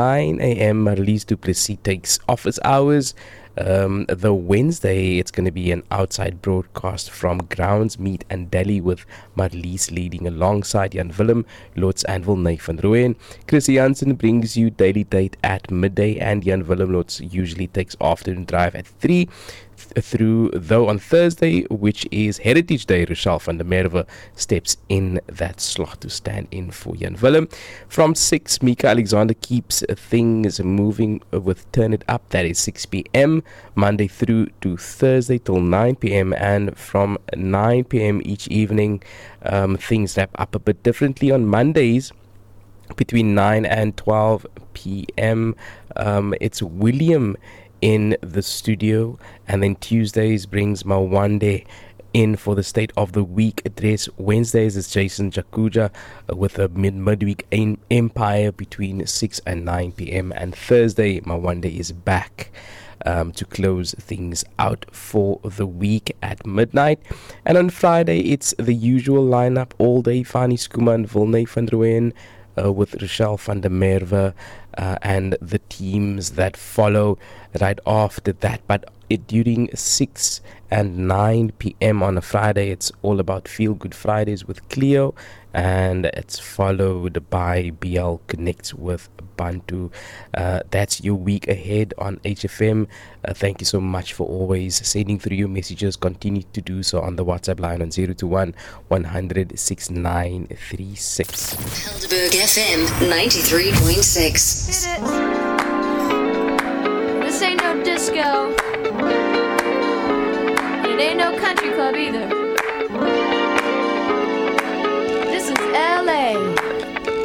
9 a.m. Marlies du Plessis takes office hours. The Wednesday, it's going to be an outside broadcast from Grounds Meat and Deli with Marlies leading alongside Jan Willem, Lotz Anvil, Ney van Rooyen. Chris Jansen brings you Daily Date at midday, and Jan Willem Lotz usually takes afternoon drive at 3. Though on Thursday, which is Heritage Day, Rochelle van der Merwe steps in that slot to stand in for Jan Willem. From 6, Mika Alexander keeps things moving with Turn It Up. That is 6 p.m. Monday through to Thursday till 9 p.m. And from 9 p.m. each evening, things wrap up a bit differently. On Mondays, between 9 and 12 p.m., it's William in the studio, and then Tuesdays brings Mawande in for the State of the Week address. Wednesdays is Jason Jakuja with a midweek empire between 6 and 9 p.m. and Thursday Mawande is back to close things out for the week at midnight. And on Friday it's the usual lineup all day: Fani Skuma and Vilney van Rooyen with Rochelle van der Merwe and the teams that follow right after that. But during 6 and 9 p.m. on a Friday, it's all about Feel Good Fridays with Cleo, and it's followed by BL Connects with Bantu. That's your week ahead on HFM. Thank you so much for always sending through your messages. Continue to do so on the WhatsApp line on 021 100 6936. Helderberg FM 93.6. Hit it. This ain't no disco. It ain't no country club either.